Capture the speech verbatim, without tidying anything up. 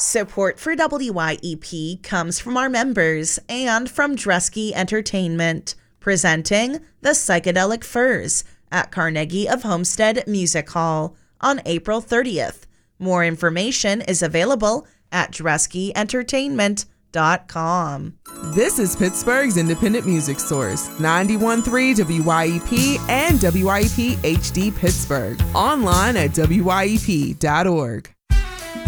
Support for W Y E P comes from our members and from Dresky Entertainment, presenting The Psychedelic Furs at Carnegie of Homestead Music Hall on April thirtieth. More information is available at dresky entertainment dot com. This is Pittsburgh's independent music source, ninety-one point three W Y E P and W Y E P H D Pittsburgh. Online at W Y E P dot org.